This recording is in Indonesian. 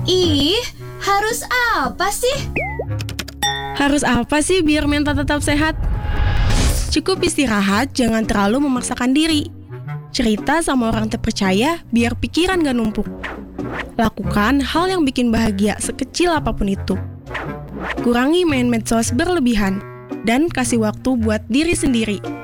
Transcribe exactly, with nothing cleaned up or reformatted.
Ih, harus apa sih? Harus apa sih biar mental tetap sehat? Cukup istirahat, jangan terlalu memaksakan diri. Cerita sama orang terpercaya biar pikiran gak numpuk. Lakukan hal yang bikin bahagia sekecil apapun itu. Kurangi main medsos berlebihan dan kasih waktu buat diri sendiri.